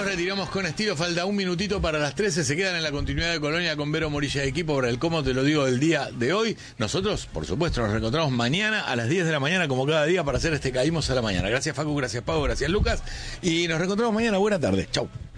retiramos con estilo, falta un minutito para las 13, se quedan en la continuidad de Colonia con Vero Morilla de equipo para el cómo te lo digo del día de hoy. Nosotros, por supuesto, nos reencontramos mañana a las 10 de la mañana como cada día para hacer este Caímos a la Mañana. Gracias Facu, gracias Pau, gracias Lucas y nos reencontramos mañana. Buena tarde, chau.